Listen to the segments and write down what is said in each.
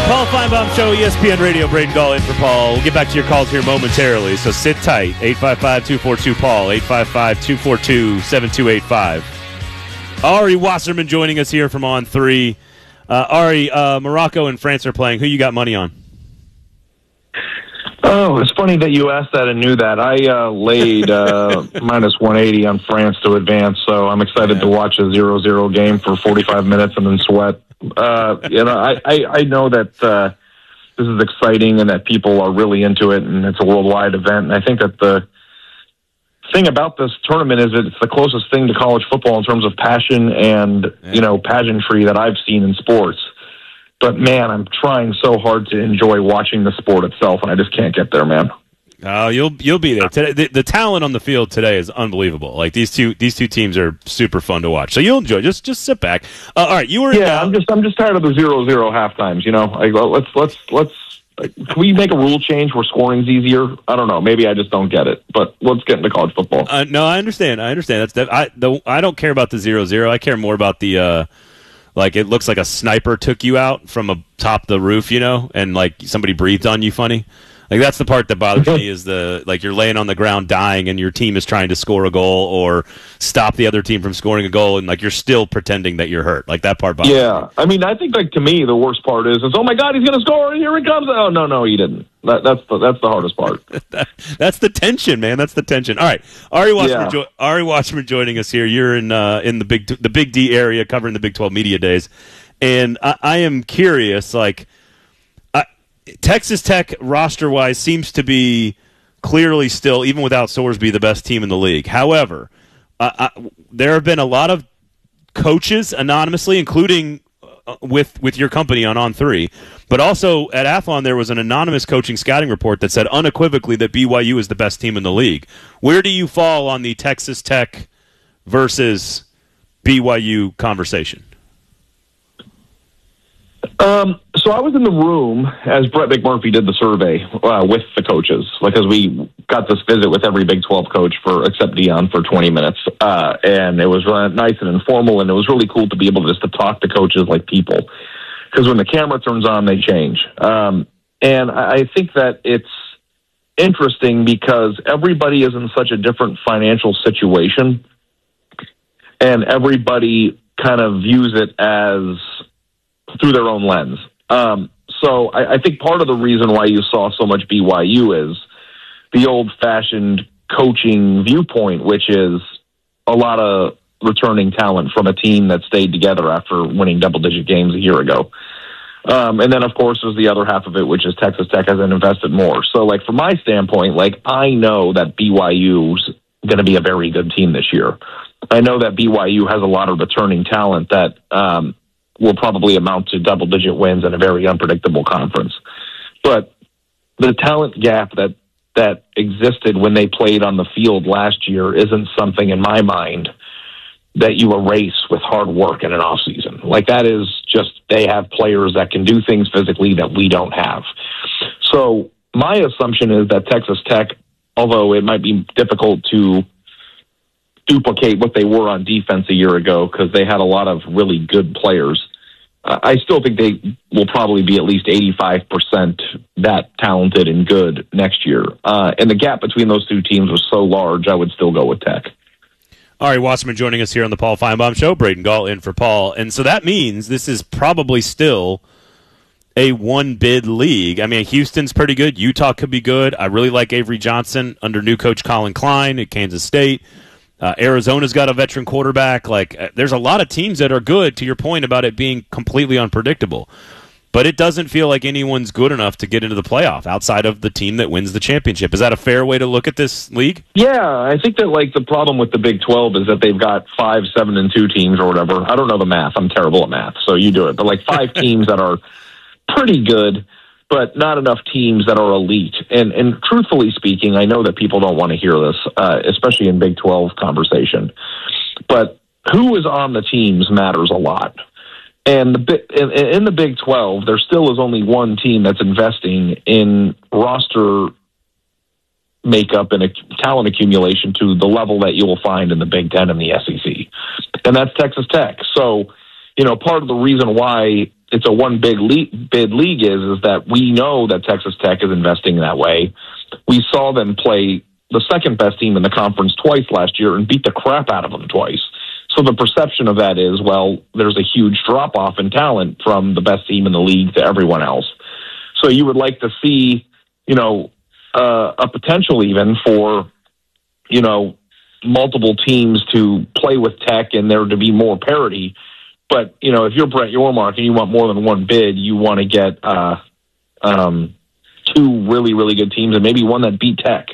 Paul Feinbaum Show, ESPN Radio. Braden Gall in for Paul. We'll get back to your calls here momentarily, so sit tight. 855-242-PAUL, 855-242-7285. Ari Wasserman joining us here from On 3. Ari, Morocco and France are playing. Who you got money on? Oh, it's funny that you asked that and knew that. I laid minus 180 on France to advance, so I'm excited to watch a 0-0 game for 45 minutes and then sweat. I know that this is exciting and that people are really into it, and it's a worldwide event. And I think that the thing about this tournament is that it's the closest thing to college football in terms of passion and, pageantry that I've seen in sports. But, man, I'm trying so hard to enjoy watching the sport itself, and I just can't get there, man. Oh, you'll be there today. The talent on the field today is unbelievable. Like these two teams are super fun to watch. So you'll enjoy. Just sit back. All right, you were. Yeah, I'm just tired of the 0-0 half times. Let's can we make a rule change where scoring's easier? I don't know. Maybe I just don't get it. But let's get into college football. No, I understand. I don't care about the 0-0. I care more about the. It looks like a sniper took you out from atop the roof, and like somebody breathed on you funny. Like that's the part that bothers me is you're laying on the ground dying and your team is trying to score a goal or stop the other team from scoring a goal and you're still pretending that you're hurt. Like that part bothers me. Yeah. I mean, I think to me the worst part is oh my God, he's going to score and here he comes. Oh no, he didn't. That's the hardest part. That's the tension, man. That's the tension. All right. Ari Wasserman joining us here. You're in the Big D area covering the Big 12 Media Days. And I am curious, Texas Tech, roster-wise, seems to be clearly still, even without Sorsby, the best team in the league. However, there have been a lot of coaches anonymously, including with your company on 3, but also at Athlon there was an anonymous coaching scouting report that said unequivocally that BYU is the best team in the league. Where do you fall on the Texas Tech versus BYU conversation? So I was in the room as Brett McMurphy did the survey with the coaches, because we got this visit with every Big 12 coach except Dion for 20 minutes, and it was nice and informal, and it was really cool to be able to talk to coaches like people, because when the camera turns on, they change. And I think that it's interesting because everybody is in such a different financial situation, and everybody kind of views it as through their own lens. So I think part of the reason why you saw so much BYU is the old-fashioned coaching viewpoint, which is a lot of returning talent from a team that stayed together after winning double-digit games a year ago. And then, of course, there's the other half of it, which is Texas Tech hasn't invested more. So, from my standpoint, I know that BYU's going to be a very good team this year. I know that BYU has a lot of returning talent that will probably amount to double-digit wins in a very unpredictable conference. But the talent gap that existed when they played on the field last year isn't something in my mind that you erase with hard work in an offseason. That is just they have players that can do things physically that we don't have. So my assumption is that Texas Tech, although it might be difficult to duplicate what they were on defense a year ago because they had a lot of really good players, I still think they will probably be at least 85% that talented and good next year. And the gap between those two teams was so large, I would still go with Tech. Ari Wasserman joining us here on the Paul Feinbaum Show. Braden Gall in for Paul. And so that means this is probably still a one-bid league. I mean, Houston's pretty good. Utah could be good. I really like Avery Johnson under new coach Colin Klein at Kansas State. Arizona's got a veteran quarterback. There's a lot of teams that are good, to your point about it being completely unpredictable. But it doesn't feel like anyone's good enough to get into the playoff outside of the team that wins the championship. Is that a fair way to look at this league? Yeah, I think that the problem with the Big 12 is that they've got 5, 7, and 2 teams or whatever. I don't know the math. I'm terrible at math, so you do it. But 5 teams that are pretty good, but not enough teams that are elite. And truthfully speaking, I know that people don't want to hear this, especially in Big 12 conversation. But who is on the teams matters a lot. And in the Big 12, there still is only one team that's investing in roster makeup and talent accumulation to the level that you will find in the Big 10 and the SEC. And that's Texas Tech. So, part of the reason why it's a one big bid league is that we know that Texas Tech is investing that way. We saw them play the second best team in the conference twice last year and beat the crap out of them twice. So the perception of that is, well, there's a huge drop-off in talent from the best team in the league to everyone else. So you would like to see, a potential even for, multiple teams to play with Tech and there to be more parity. But, if you're Brett Yormark and you want more than one bid, you want to get two really, really good teams and maybe one that beat Tech,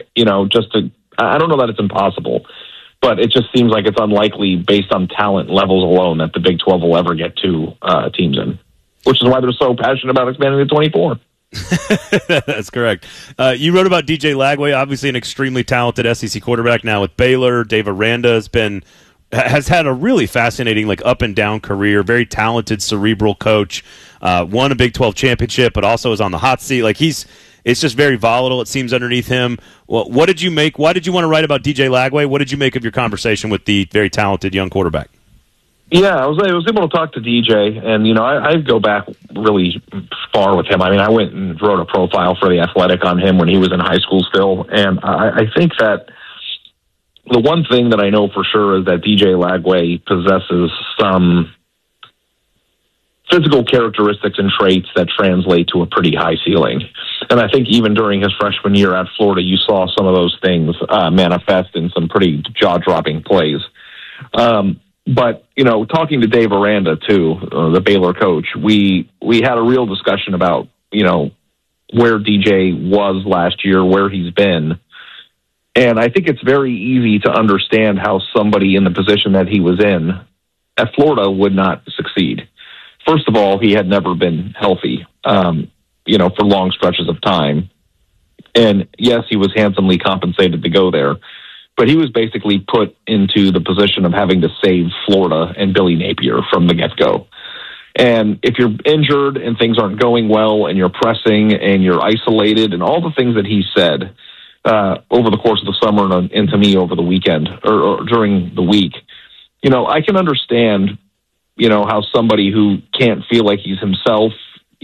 I don't know that it's impossible, but it just seems like it's unlikely based on talent levels alone that the Big 12 will ever get two teams in, which is why they're so passionate about expanding to 24. That's correct. You wrote about DJ Lagway, obviously an extremely talented SEC quarterback now with Baylor. Dave Aranda has had a really fascinating, up and down career. Very talented, cerebral coach. Won a Big 12 championship, but also is on the hot seat. It's just very volatile, it seems, underneath him. Well, what did you make? Why did you want to write about DJ Lagway? What did you make of your conversation with the very talented young quarterback? Yeah, I was able to talk to DJ, and I go back really far with him. I mean, I went and wrote a profile for The Athletic on him when he was in high school still, and I think that the one thing that I know for sure is that DJ Lagway possesses some physical characteristics and traits that translate to a pretty high ceiling. And I think even during his freshman year at Florida, you saw some of those things manifest in some pretty jaw-dropping plays. But, talking to Dave Aranda, too, the Baylor coach, we had a real discussion about, where DJ was last year, where he's been. And I think it's very easy to understand how somebody in the position that he was in at Florida would not succeed. First of all, he had never been healthy, for long stretches of time. And yes, he was handsomely compensated to go there, but he was basically put into the position of having to save Florida and Billy Napier from the get-go. And if you're injured and things aren't going well and you're pressing and you're isolated and all the things that he said over the course of the summer and to me over the weekend or during the week, I can understand how somebody who can't feel like he's himself,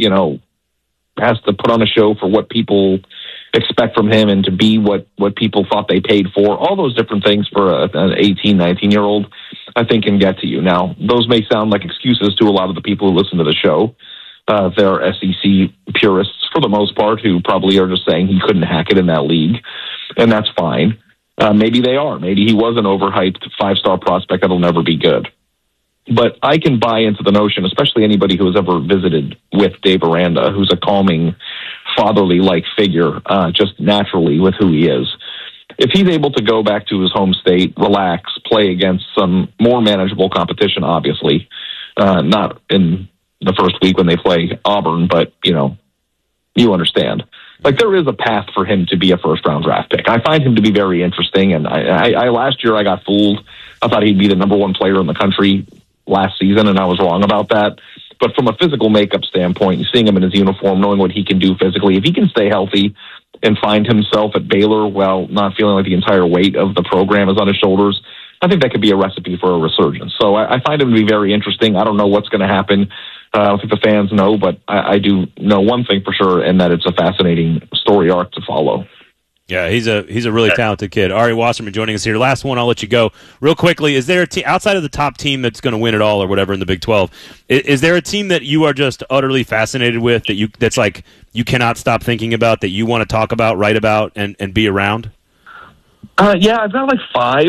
has to put on a show for what people expect from him and to be what people thought they paid for. All those different things for an 18, 19-year-old, I think can get to you. Now, those may sound like excuses to a lot of the people who listen to the show. They're SEC purists for the most part who probably are just saying he couldn't hack it in that league, and that's fine. Maybe they are. Maybe he was an overhyped five-star prospect that'll never be good. But I can buy into the notion, especially anybody who has ever visited with Dave Aranda, who's a calming, fatherly-like figure, just naturally with who he is. If he's able to go back to his home state, relax, play against some more manageable competition, obviously, not in the first week when they play Auburn, but, you understand. There is a path for him to be a first-round draft pick. I find him to be very interesting, and I last year I got fooled. I thought he'd be the number one player in the country last season, and I was wrong about that. But from a physical makeup standpoint, seeing him in his uniform, knowing what he can do physically, if he can stay healthy and find himself at Baylor while not feeling like the entire weight of the program is on his shoulders, I think that could be a recipe for a resurgence. So I find him to be very interesting. I don't know what's going to happen. I don't think the fans know, but I do know one thing for sure, and that it's a fascinating story arc to follow. Yeah, he's a really talented kid. Ari Wasserman joining us here. Last one, I'll let you go real quickly. Is there a team outside of the top team that's going to win it all or whatever in the Big 12? Is there a team that you are just utterly fascinated with that's like you cannot stop thinking about, that you want to talk about, write about, and be around? Yeah, I've got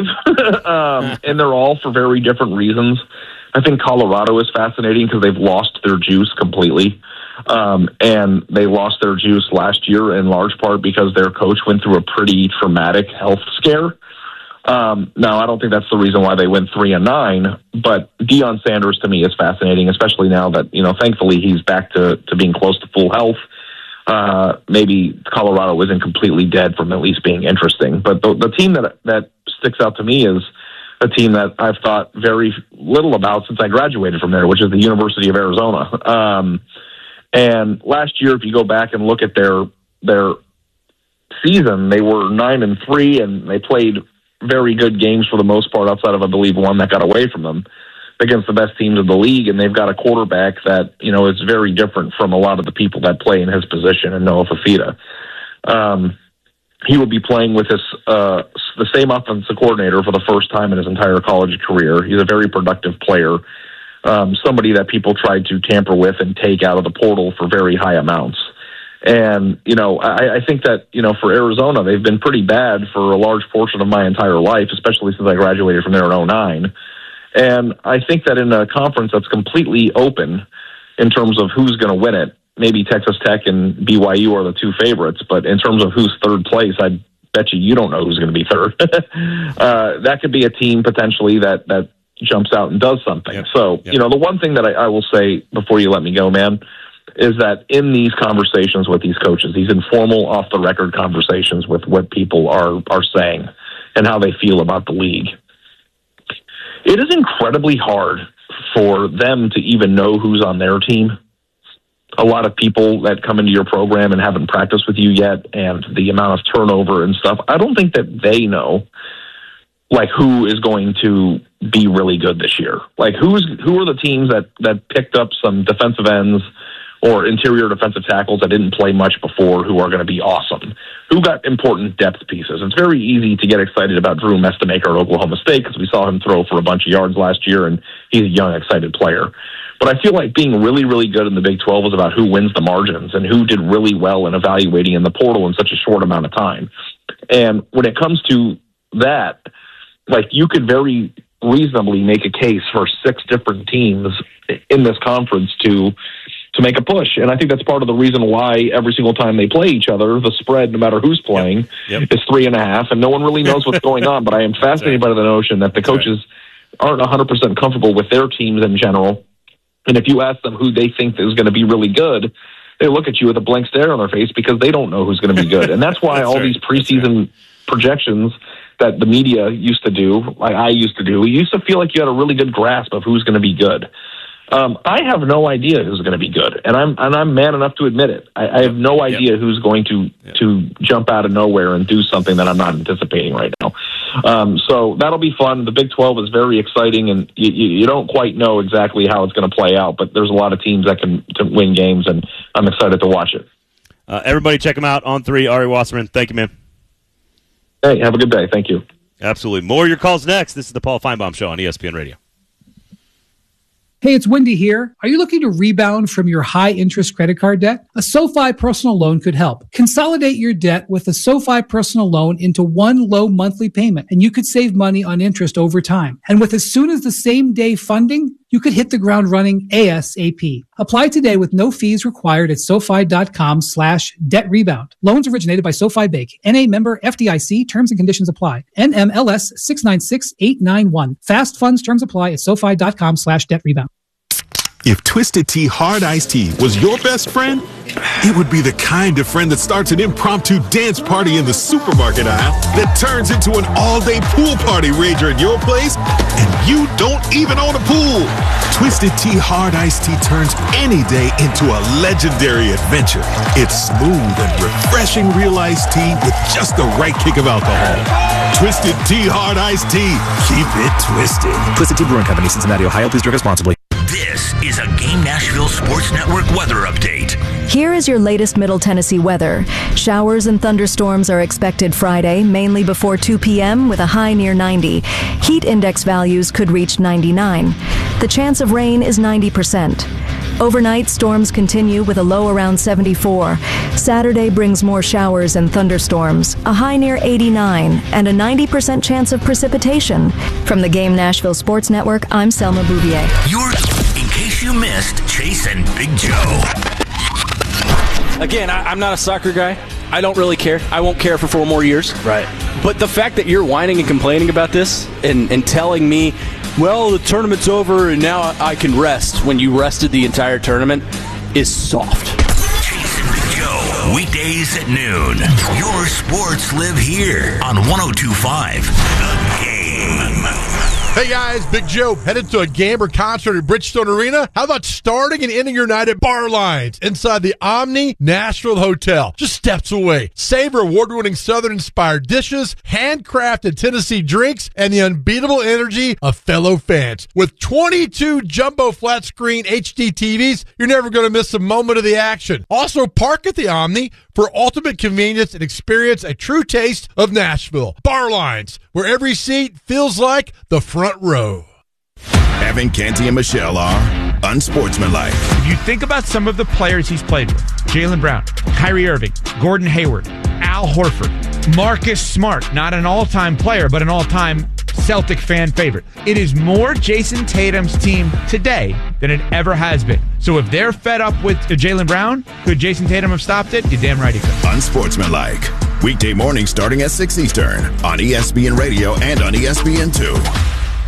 5, and they're all for very different reasons. I think Colorado is fascinating because they've lost their juice completely. And they lost their juice last year in large part because their coach went through a pretty traumatic health scare. Now, I don't think that's the reason why they went 3-9, but Deion Sanders to me is fascinating, especially now that, thankfully he's back to being close to full health. Maybe Colorado isn't completely dead from at least being interesting. But the team that sticks out to me is a team that I've thought very little about since I graduated from there, which is the University of Arizona. And last year, if you go back and look at their season, they were 9-3, and they played very good games for the most part, outside of, I believe, one that got away from them. against the best teams of the league, and they've got a quarterback that, is very different from a lot of the people that play in his position, and Noah Fifita. He will be playing with the same offensive coordinator for the first time in his entire college career. He's a very productive player, somebody that people tried to tamper with and take out of the portal for very high amounts. And, I think that, for Arizona, they've been pretty bad for a large portion of my entire life, especially since I graduated from there in 2009. And I think that in a conference that's completely open in terms of who's going to win it, maybe Texas Tech and BYU are the two favorites, but in terms of who's third place, I bet you don't know who's going to be third. That could be a team potentially that jumps out and does something. Yep. So, the one thing that I will say before you let me go, man, is that in these conversations with these coaches, these informal, off-the-record conversations with what people are saying and how they feel about the league, it is incredibly hard for them to even know who's on their team. A lot of people that come into your program and haven't practiced with you yet, and the amount of turnover and stuff, I don't think that they know, who is going to be really good this year. Who are the teams that picked up some defensive ends or interior defensive tackles that didn't play much before who are going to be awesome? Who got important depth pieces? It's very easy to get excited about Drew Mestamaker at Oklahoma State because we saw him throw for a bunch of yards last year, and he's a young, excited player. But I feel like being really, really good in the Big 12 is about who wins the margins and who did really well in evaluating in the portal in such a short amount of time. And when it comes to that, you could very reasonably make a case for 6 different teams in this conference to make a push. And I think that's part of the reason why every single time they play each other, the spread, no matter who's playing, is 3.5, and no one really knows what's going on. But I am fascinated by the notion that the coaches aren't 100% comfortable with their teams in general. And if you ask them who they think is going to be really good, they look at you with a blank stare on their face because they don't know who's going to be good. And that's why all these preseason projections that the media used to do, like I used to do, you used to feel like you had a really good grasp of who's going to be good. I have no idea who's going to be good, and I'm man enough to admit it. I have no idea who's going to jump out of nowhere and do something that I'm not anticipating right now. So that'll be fun. The Big 12 is very exciting, and you don't quite know exactly how it's going to play out, but there's a lot of teams that can win games, and I'm excited to watch it. Everybody check him out on 3. Ari Wasserman, thank you, man. Hey, have a good day. Thank you. Absolutely. More of your calls next. This is the Paul Feinbaum Show on ESPN Radio. Hey, it's Wendy here. Are you looking to rebound from your high-interest credit card debt? A SoFi personal loan could help. Consolidate your debt with a SoFi personal loan into one low monthly payment, and you could save money on interest over time. And with as soon as the same day funding, you could hit the ground running ASAP. Apply today with no fees required at SoFi.com/debt rebound. Loans originated by SoFi Bank. NA member FDIC. Terms and conditions apply. NMLS 696891. Fast funds terms apply at SoFi.com/debt rebound. If Twisted Tea Hard Iced Tea was your best friend, it would be the kind of friend that starts an impromptu dance party in the supermarket aisle that turns into an all-day pool party rager at your place, and you don't even own a pool. Twisted Tea Hard Iced Tea turns any day into a legendary adventure. It's smooth and refreshing real iced tea with just the right kick of alcohol. Twisted Tea Hard Iced Tea. Keep it twisted. Twisted Tea Brewing Company, Cincinnati, Ohio. Please drink responsibly. This is a Game Nashville Sports Network weather update. Here is your latest Middle Tennessee weather. Showers and thunderstorms are expected Friday, mainly before 2 p.m. with a high near 90. Heat index values could reach 99. The chance of rain is 90%. Overnight, storms continue with a low around 74. Saturday brings more showers and thunderstorms, a high near 89, and a 90% chance of precipitation. From the Game Nashville Sports Network, I'm Selma Bouvier. In case you missed Chase and Big Joe. Again, I'm not a soccer guy. I don't really care. I won't care for 4 more years. Right. But the fact that you're whining and complaining about this and telling me, well, the tournament's over and now I can rest when you rested the entire tournament is soft. Chase and Big Joe, weekdays at noon. Your sports live here on 102.5 The Game. Hey guys, Big Joe, headed to a game or concert at Bridgestone Arena? How about starting and ending your night at Bar Lines inside the Omni Nashville Hotel, just steps away? Savor award-winning Southern-inspired dishes, handcrafted Tennessee drinks, and the unbeatable energy of fellow fans. With 22 jumbo flat-screen HD TVs, you're never going to miss a moment of the action. Also, park at the Omni for ultimate convenience and experience a true taste of Nashville. Bar Lines, where every seat feels like the front row. Evan Canty and Michelle are unsportsmanlike. If you think about some of the players he's played with, Jaylen Brown, Kyrie Irving, Gordon Hayward, Al Horford, Marcus Smart, not an all-time player, but an all-time Celtic fan favorite. It is more Jason Tatum's team today than it ever has been. So if they're fed up with Jaylen Brown, could Jason Tatum have stopped it? You're damn right he could. Unsportsmanlike. Weekday mornings starting at 6 Eastern on ESPN Radio and on ESPN2.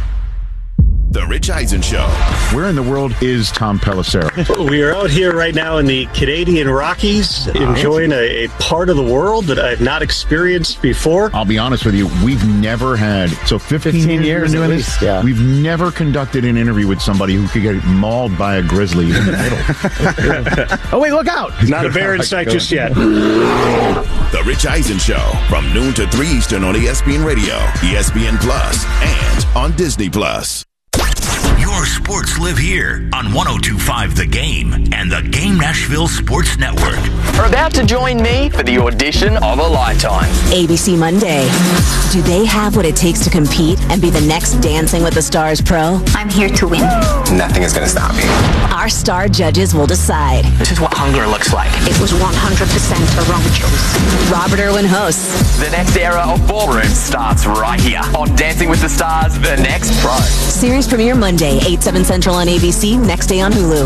The Rich Eisen Show. Where in the world is Tom Pelissero? We are out here right now in the Canadian Rockies, enjoying a part of the world that I've not experienced before. I'll be honest with you, we've never had, 15 years doing this, we've never conducted an interview with somebody who could get mauled by a grizzly in the middle. Oh, wait, look out. Not a bear in sight just yet. The Rich Eisen Show from noon to 3 Eastern on ESPN Radio, ESPN Plus, and on Disney Plus. Your sports live here on 102.5 The Game and the Game Nashville Sports Network. Are about to join me for the audition of a lifetime. ABC Monday. Do they have what it takes to compete and be the next Dancing with the Stars pro? I'm here to win. Nothing is going to stop me. Our star judges will decide. This is what hunger looks like. It was 100% a wrong choice. Robert Irwin hosts. The next era of ballroom starts right here on Dancing with the Stars, The Next Pro. Series premiere Monday, 8, 7 Central on ABC, next day on Hulu.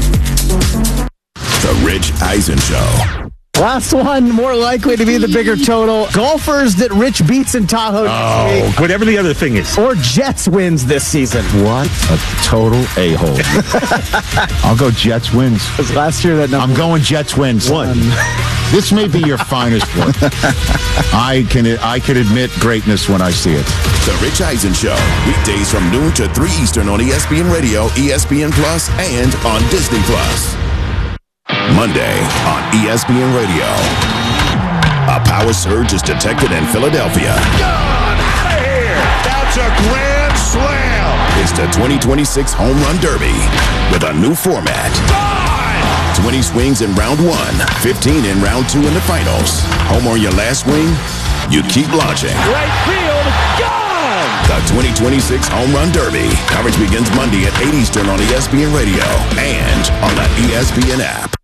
The Rich Eisen Show. Last one, more likely to be the bigger total. Golfers that Rich beats in Tahoe next week. Whatever the other thing is. Or Jets wins this season. What a total a-hole. I'll go Jets wins. Because last year that number. I'm going Jets wins. One. This may be your finest one. I can admit greatness when I see it. The Rich Eisen Show, weekdays from noon to 3 Eastern on ESPN Radio, ESPN Plus, and on Disney Plus. Monday on ESPN Radio. A power surge is detected in Philadelphia. Gone out of here! That's a grand slam! It's the 2026 Home Run Derby with a new format. 20 swings in round 1, 15 in round 2 in the finals. Home on your last swing, you keep launching. Right field, gone! The 2026 Home Run Derby. Coverage begins Monday at 8 Eastern on ESPN Radio and on the ESPN app.